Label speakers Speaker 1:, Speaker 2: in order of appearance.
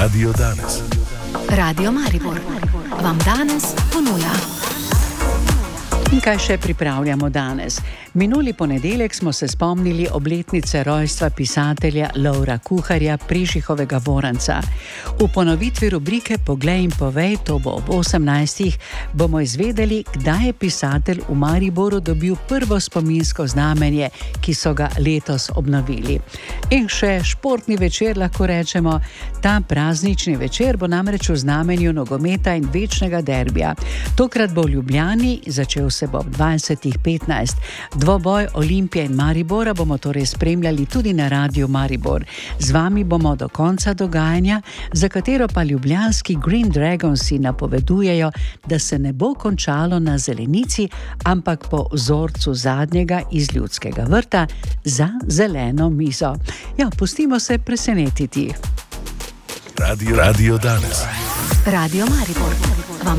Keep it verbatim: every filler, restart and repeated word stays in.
Speaker 1: Radio danes.
Speaker 2: Radio Maribor vam danes ponuja.
Speaker 3: In kaj še pripravljamo danes? Minuli ponedeljek smo se spomnili obletnice rojstva pisatelja Lovra Kuharja, Prežihovega Voranca. V ponovitvi rubrike Poglej in povej, to bo ob osemnajstih, bomo izvedeli, kdaj je pisatelj v Mariboru dobil prvo spominsko znamenje, ki so ga letos obnovili. In še športni večer lahko rečemo. Ta praznični večer bo namreč v znamenju nogometa in večnega derbija. Tokrat bo v Ljubljani, začel se bo ob dvajsetih petnajst. Dvoboj Olimpije in Maribora bomo torej spremljali tudi na Radiu Maribor. Z vami bomo do konca dogajanja, za katero pa ljubljanski Green Dragonsi napovedujejo, da se ne bo končalo na zelenici, ampak po vzorcu zadnjega iz Ljudskega vrta za zeleno mizo. Ja, pustimo se presenetiti.
Speaker 1: Radio, Radio danes.
Speaker 2: Radio Maribor.